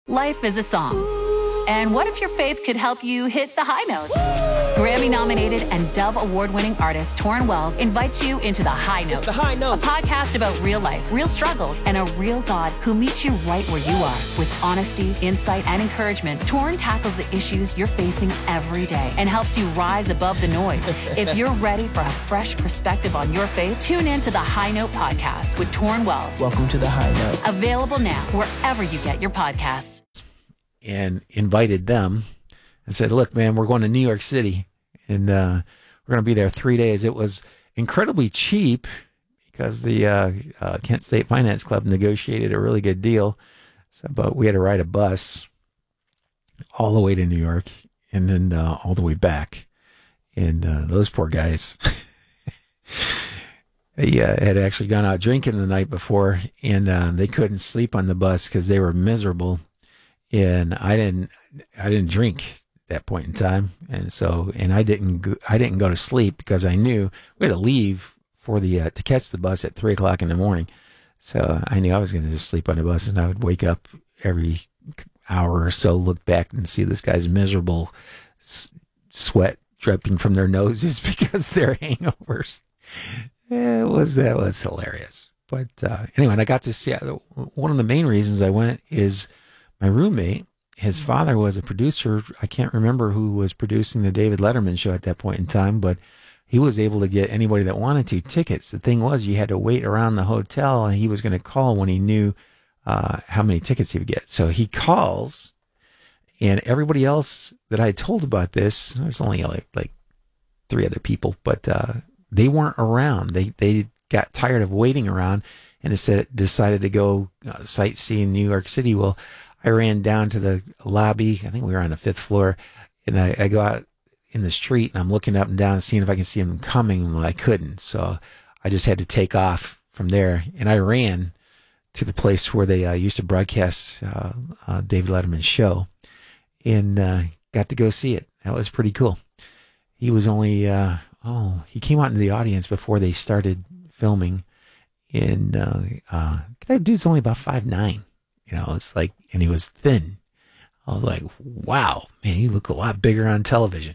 Life is a song. And what if your faith could help you hit the high notes? Grammy-nominated and Dove Award-winning artist Torrin Wells invites you into The High Note. It's The High Note. A podcast about real life, real struggles, and a real God who meets you right where you are. With honesty, insight, and encouragement, Torrin tackles the issues you're facing every day and helps you rise above the noise. If you're ready for a fresh perspective on your faith, tune in to The High Note podcast with Torrin Wells. Welcome to The High Note. Available now wherever you get your podcasts. And invited them and said, look, man, we're going to New York City and we're going to be there 3 days. It was incredibly cheap because the Kent State Finance Club negotiated a really good deal. So, but we had to ride a bus all the way to New York and then all the way back. And those poor guys, they had actually gone out drinking the night before and they couldn't sleep on the bus because they were miserable. And I didn't drink at that point in time. And so, and I didn't go to sleep because I knew we had to leave for the, to catch the bus at 3:00 in the morning. So I knew I was going to just sleep on the bus and I would wake up every hour or so, look back and see this guy's miserable sweat dripping from their noses because they're hangovers. That was hilarious. But, anyway, and I got to see, one of the main reasons I went is, my roommate, his father was a producer. I can't remember who was producing the David Letterman show at that point in time, but he was able to get anybody that wanted to tickets. The thing was, you had to wait around the hotel, and he was going to call when he knew how many tickets he would get. So he calls, and everybody else that I had told about this, there's only like 3 other people, but they weren't around. They got tired of waiting around and decided to go sightsee in New York City. Well, I ran down to the lobby. I think we were on the 5th floor, and I go out in the street, and I'm looking up and down, seeing if I can see them coming. Well, I couldn't, so I just had to take off from there, and I ran to the place where they used to broadcast David Letterman's show, and got to go see it. That was pretty cool. He was only he came out into the audience before they started filming, and that dude's only about 5'9". You know, it's like, and he was thin. I was like, wow, man, you look a lot bigger on television.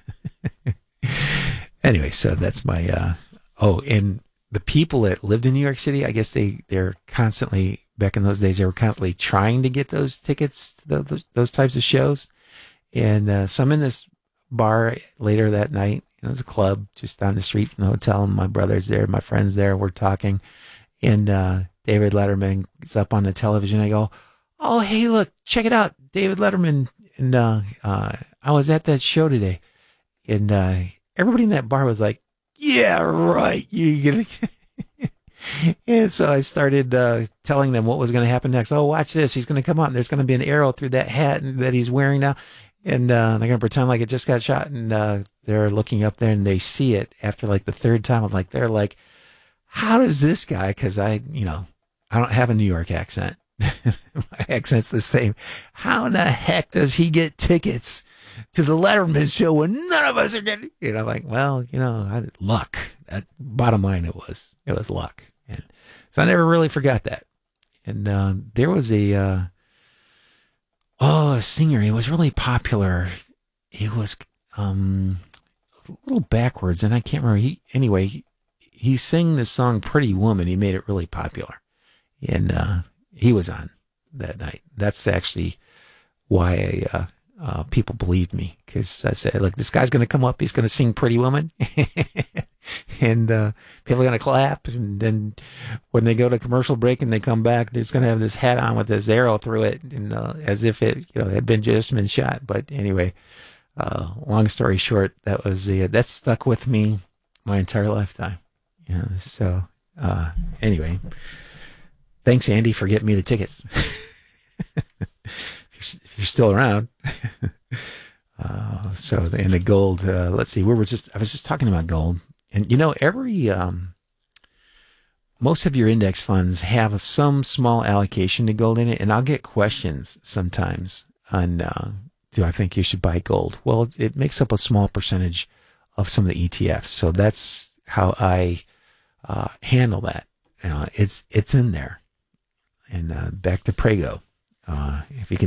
Anyway, so that's my, and the people that lived in New York City, I guess they're constantly, back in those days, they were constantly trying to get those tickets, those types of shows. And so I'm in this bar later that night. It was a club just down the street from the hotel, and my brother's there, my friend's there, we're talking. And David Letterman is up on the television. I go, oh, hey, look, check it out, David Letterman. And I was at that show today. And everybody in that bar was like, yeah, right. You get it. And so I started telling them what was going to happen next. Oh, watch this. He's going to come out, and there's going to be an arrow through that hat that he's wearing now. And they're going to pretend like it just got shot. And they're looking up there, and they see it after like the 3rd time. They're like, how does this guy, because I don't have a New York accent. My accent's the same. How in the heck does he get tickets to the Letterman show when none of us are getting, well, luck. Bottom line, it was luck. And so I never really forgot that. And there was a singer. He was really popular. He was a little backwards, and I can't remember. He sang this song, Pretty Woman. He made it really popular. And he was on that night. That's actually why people believed me, because I said, look, this guy's going to come up. He's going to sing Pretty Woman. And people are going to clap. And then when they go to commercial break and they come back, they're going to have this hat on with this arrow through it, and as if it had just been shot. But anyway, long story short, that stuck with me my entire lifetime. So anyway, thanks, Andy, for getting me the tickets. if you're still around. And the gold, let's see, I was just talking about gold. And every, most of your index funds have some small allocation to gold in it. And I'll get questions sometimes on, do I think you should buy gold? Well, it makes up a small percentage of some of the ETFs. So that's how I handle that. It's in there. And back to Prego. If you can